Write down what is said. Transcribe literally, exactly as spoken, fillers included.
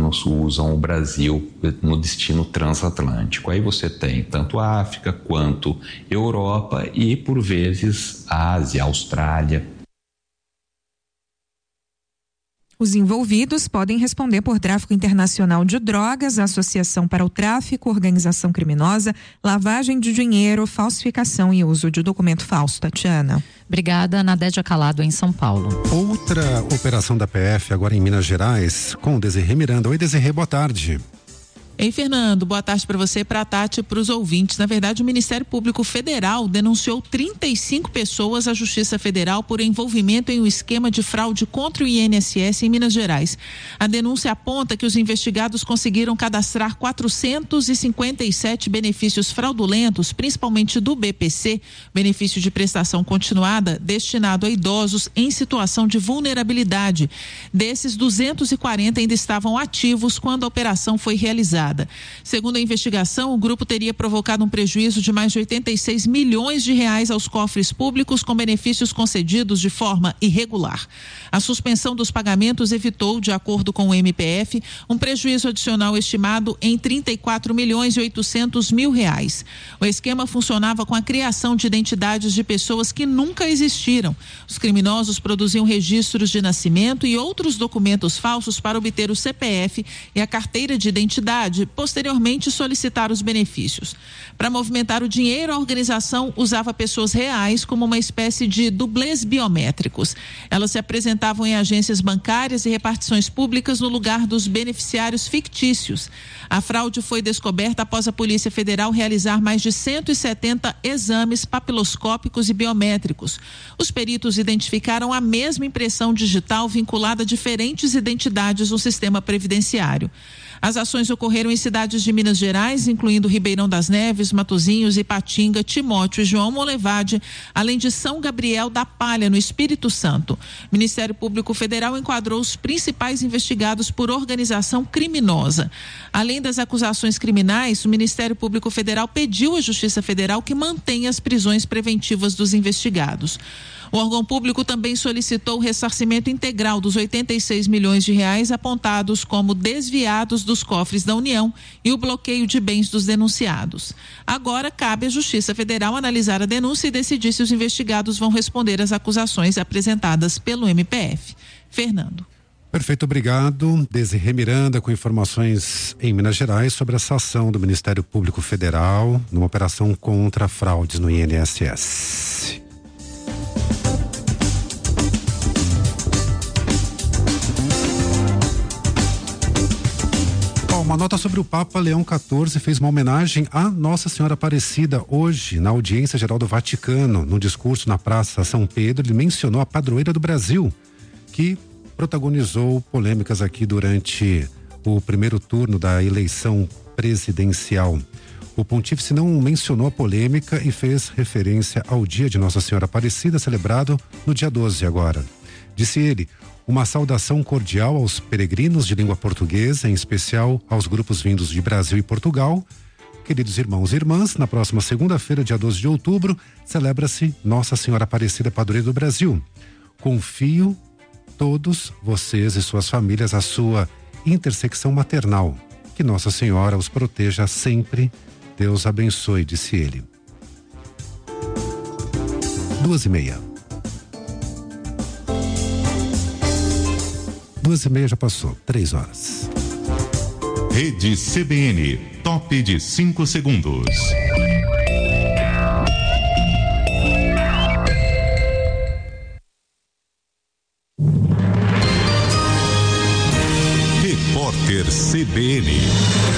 africanos usam o Brasil no destino transatlântico. Aí você tem tanto a África quanto Europa e, por vezes, a Ásia, a Austrália. Os envolvidos podem responder por tráfico internacional de drogas, associação para o tráfico, organização criminosa, lavagem de dinheiro, falsificação e uso de documento falso. Tatiana. Obrigada, Nadédia Calado, em São Paulo. Outra operação da P F, agora em Minas Gerais, com Desirê Miranda. Oi, Desirê, boa tarde. Ei, Fernando, boa tarde para você, para a Tati e para os ouvintes. Na verdade, o Ministério Público Federal denunciou trinta e cinco pessoas à Justiça Federal por envolvimento em um esquema de fraude contra o I N S S em Minas Gerais. A denúncia aponta que os investigados conseguiram cadastrar quatrocentos e cinquenta e sete benefícios fraudulentos, principalmente do B P C, benefício de prestação continuada, destinado a idosos em situação de vulnerabilidade. Desses, duzentos e quarenta ainda estavam ativos quando a operação foi realizada. Segundo a investigação, o grupo teria provocado um prejuízo de mais de oitenta e seis milhões de reais aos cofres públicos com benefícios concedidos de forma irregular. A suspensão dos pagamentos evitou, de acordo com o M P F, um prejuízo adicional estimado em trinta e quatro milhões e oitocentos mil reais. O esquema funcionava com a criação de identidades de pessoas que nunca existiram. Os criminosos produziam registros de nascimento e outros documentos falsos para obter o C P F e a carteira de identidade, posteriormente solicitar os benefícios. Para movimentar o dinheiro, a organização usava pessoas reais como uma espécie de dublês biométricos. Elas se apresentavam em agências bancárias e repartições públicas no lugar dos beneficiários fictícios. A fraude foi descoberta após a Polícia Federal realizar mais de cento e setenta exames papiloscópicos e biométricos. Os peritos identificaram a mesma impressão digital vinculada a diferentes identidades no sistema previdenciário. As ações ocorreram em cidades de Minas Gerais, incluindo Ribeirão das Neves, Matozinhos, Ipatinga, Timóteo e João Molevade, além de São Gabriel da Palha, no Espírito Santo. O Ministério Público Federal enquadrou os principais investigados por organização criminosa. Além das acusações criminais, o Ministério Público Federal pediu à Justiça Federal que mantenha as prisões preventivas dos investigados. O órgão público também solicitou o ressarcimento integral dos oitenta e seis milhões de reais apontados como desviados dos cofres da União e o bloqueio de bens dos denunciados. Agora cabe à Justiça Federal analisar a denúncia e decidir se os investigados vão responder às acusações apresentadas pelo M P F. Fernando. Perfeito, obrigado. Desirê Miranda com informações em Minas Gerais sobre essa ação do Ministério Público Federal numa operação contra fraudes no I N S S. Uma nota sobre o Papa Leão quatorze fez uma homenagem à Nossa Senhora Aparecida hoje na audiência geral do Vaticano. No discurso na Praça São Pedro, ele mencionou a padroeira do Brasil, que protagonizou polêmicas aqui durante o primeiro turno da eleição presidencial. O pontífice não mencionou a polêmica e fez referência ao dia de Nossa Senhora Aparecida, celebrado no dia doze agora. Disse ele: uma saudação cordial aos peregrinos de língua portuguesa, em especial aos grupos vindos de Brasil e Portugal. Queridos irmãos e irmãs, na próxima segunda-feira, dia doze de outubro, celebra-se Nossa Senhora Aparecida, padroeira do Brasil. Confio todos vocês e suas famílias a sua intersecção maternal. Que Nossa Senhora os proteja sempre. Deus abençoe, disse ele. Duas e meia. Duas e meia já passou, três horas. Rede C B N, top de cinco segundos. Repórter C B N.